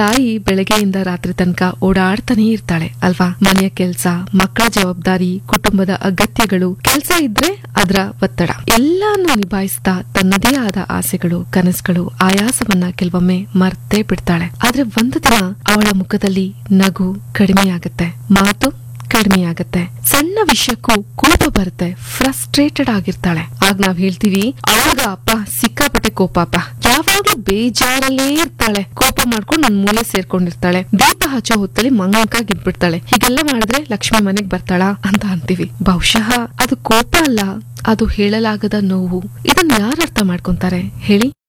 ತಾಯಿ ಬೆಳಗ್ಗೆಯಿಂದ ರಾತ್ರಿ ತನಕ ಓಡಾಡ್ತಾನೆ ಇರ್ತಾಳೆ ಅಲ್ವಾ. ಮನೆಯ ಕೆಲ್ಸ, ಮಕ್ಕಳ ಜವಾಬ್ದಾರಿ, ಕುಟುಂಬದ ಅಗತ್ಯಗಳು, ಕೆಲ್ಸ ಇದ್ರೆ ಅದರ ಒತ್ತಡ ಎಲ್ಲಾನು ನಿಭಾಯಿಸ್ತಾ ತನ್ನದೇ ಆದ ಆಸೆಗಳು, ಕನಸುಗಳು, ಆಯಾಸವನ್ನ ಕೆಲವೊಮ್ಮೆ ಮರ್ತೇ ಬಿಡ್ತಾಳೆ. ಆದ್ರೆ ಒಂದು ದಿನ ಅವಳ ಮುಖದಲ್ಲಿ ನಗು ಕಡಿಮೆಯಾಗತ್ತೆ, ಮಾತು ಕಡಿಮೆಯಾಗತ್ತೆ, ಸಣ್ಣ ವಿಷಯಕ್ಕೂ ಕೋಪ ಬರುತ್ತೆ, ಫ್ರಸ್ಟ್ರೇಟೆಡ್ ಆಗಿರ್ತಾಳೆ. ಆಗ ನಾವ್ ಹೇಳ್ತೀವಿ, ಆಗ ಅಪ್ಪ ಸಿಕ್ಕಾಪಟ್ಟೆ ಕೋಪ ಅಪ್ಪ, ಯಾವಾಗ್ಲೂ ಬೇಜಾರಲ್ಲೇ ಇರ್ತಾಳೆ, ಕೋಪ ಮಾಡ್ಕೊಂಡು ನನ್ ಮೂಲೆ ಸೇರ್ಕೊಂಡಿರ್ತಾಳೆ, ದೀಪ ಹಚ್ಚೋ ಹೊತ್ತಲ್ಲಿ ಮಂಗಂಕಾಗಿದ್ಬಿಡ್ತಾಳೆ. ಹೀಗೆಲ್ಲ ಮಾಡಿದ್ರೆ ಲಕ್ಷ್ಮಿ ಮನೆಗ್ ಬರ್ತಾಳಾ ಅಂತ ಅಂತೀವಿ. ಬಹುಶಃ ಅದು ಕೋಪ ಅಲ್ಲ, ಅದು ಹೇಳಲಾಗದ ನೋವು. ಇದನ್ನ ಯಾರು ಅರ್ಥ ಮಾಡ್ಕೊಂತಾರೆ ಹೇಳಿ?